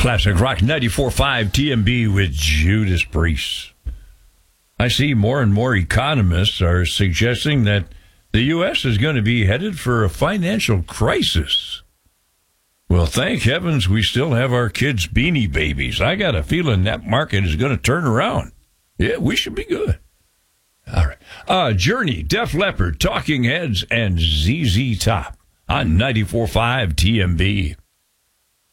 Classic Rock 94.5 TMB with Judas Priest. I see more and more economists are suggesting that the U.S. is going to be headed for a financial crisis. Well, thank heavens we still have our kids' Beanie Babies. I got a feeling that market is going to turn around. Yeah, we should be good. All right. Journey, Def Leppard, Talking Heads, and ZZ Top on 94.5 TMB.